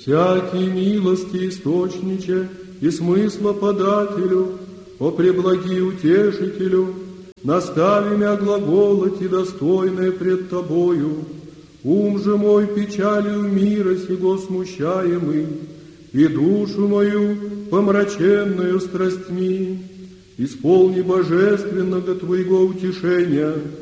всякий милости источниче и смысла подателю, о преблаги утешителю, настави мя глаголоти достойное пред Тобою, ум же мой печалью мира сего смущаемый, и душу мою помраченную страстьми, исполни божественного Твоего утешения,